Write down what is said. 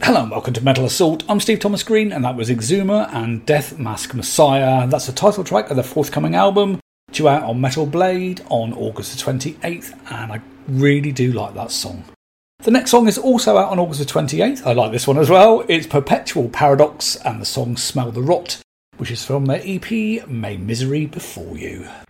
Hello and welcome to Metal Assault. I'm Steve Thomas Green and that was Exuma and Death Mask Messiah. That's the title track of the forthcoming album, due out on Metal Blade on August the 28th, and I really do like that song. The next song is also out on August the 28th. I like this one as well. It's Perpetual Paradox and the song Smell the Rot, which is from their EP May Misery Before You.